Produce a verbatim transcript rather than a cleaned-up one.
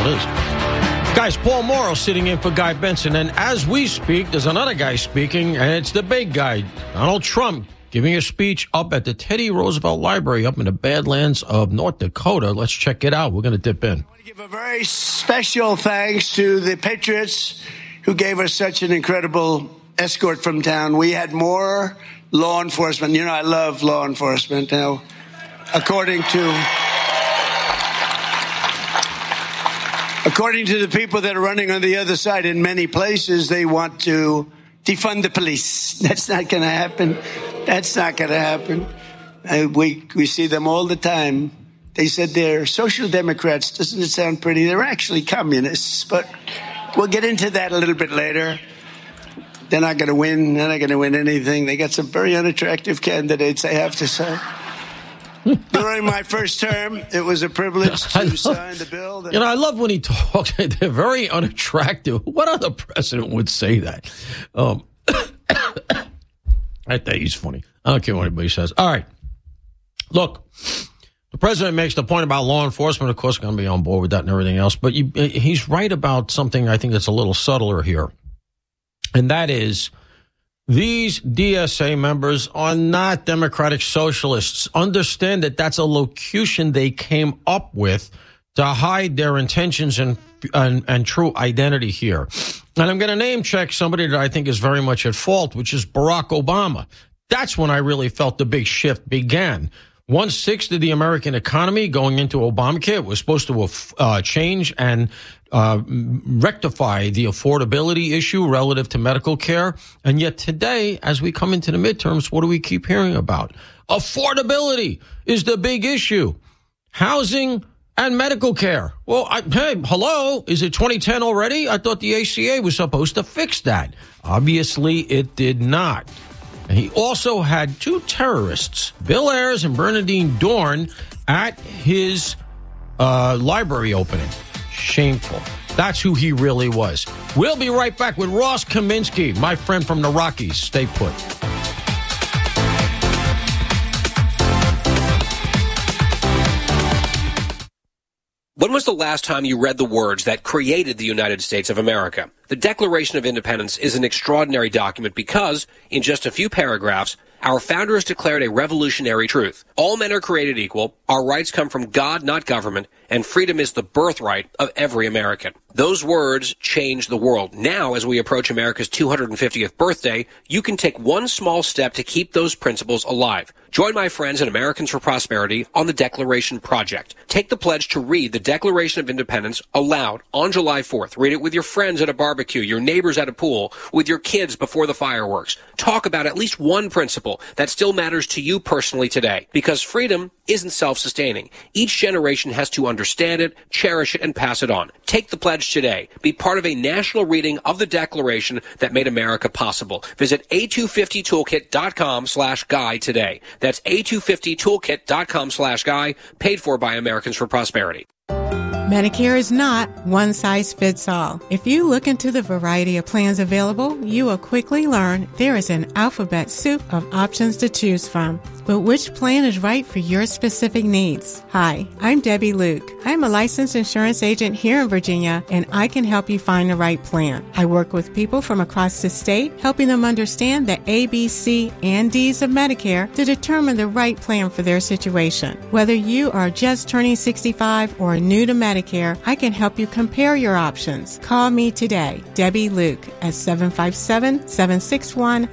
all it is. Guys, Paul Morrow sitting in for Guy Benson. And as we speak, there's another guy speaking, and it's the big guy, Donald Trump, giving a speech up at the Teddy Roosevelt Library up in the Badlands of North Dakota. Let's check it out. We're going to dip in. I want to give a very special thanks to the Patriots who gave us such an incredible escort from town. We had more law enforcement. You know, I love law enforcement. Now, according to according to the people that are running on the other side, in many places, they want to defund the police. That's not going to happen. That's not going to happen. Uh, we we see them all the time. They said they're social democrats. Doesn't it sound pretty? They're actually communists, but we'll get into that a little bit later. They're not going to win. They're not going to win anything. They got some very unattractive candidates, I have to say. During my first term, it was a privilege to love, sign the bill. That- you know, I love when he talks. They're very unattractive. What other president would say that? Um, I think he's funny. I don't care what anybody says. All right. Look, the president makes the point about law enforcement. Of course, going to be on board with that and everything else. But you, he's right about something I think that's a little subtler here. And that is, these D S A members are not democratic socialists. Understand that that's a locution they came up with to hide their intentions and, and, and true identity here. And I'm going to name check somebody that I think is very much at fault, which is Barack Obama. That's when I really felt the big shift began. One-sixth of the American economy going into Obamacare was supposed to uh, change and uh, rectify the affordability issue relative to medical care. And yet today, as we come into the midterms, what do we keep hearing about? Affordability is the big issue. Housing and medical care. Well, I, hey, hello, is it twenty ten already? I thought the A C A was supposed to fix that. Obviously, it did not. And he also had two terrorists, Bill Ayers and Bernardine Dorn, at his uh, library opening. Shameful. That's who he really was. We'll be right back with Ross Kaminsky, my friend from the Rockies. Stay put. When was the last time you read the words that created the United States of America? The Declaration of Independence is an extraordinary document because, in just a few paragraphs, our founders declared a revolutionary truth. All men are created equal, our rights come from God, not government, and freedom is the birthright of every American. Those words changed the world. Now, as we approach America's two hundred fiftieth birthday, you can take one small step to keep those principles alive. Join my friends at Americans for Prosperity on the Declaration Project. Take the pledge to read the Declaration of Independence aloud on July fourth. Read it with your friends at a barbecue, your neighbors at a pool, with your kids before the fireworks. Talk about at least one principle that still matters to you personally today, because freedom isn't self-sustaining. Each generation has to understand it, cherish it, and pass it on. Take the pledge today. Be part of a national reading of the Declaration that made America possible. Visit A two fifty toolkit dot com slash guy today. That's A two fifty toolkit dot com slash guy, paid for by Americans for Prosperity. Medicare is not one size fits all. If you look into the variety of plans available, you will quickly learn there is an alphabet soup of options to choose from. But which plan is right for your specific needs? Hi, I'm Debbie Luke. I'm a licensed insurance agent here in Virginia, and I can help you find the right plan. I work with people from across the state, helping them understand the A, B, C, and D's of Medicare to determine the right plan for their situation. Whether you are just turning sixty-five or new to Medicare, I can help you compare your options. Call me today, Debbie Luke, at seven five seven, seven six one,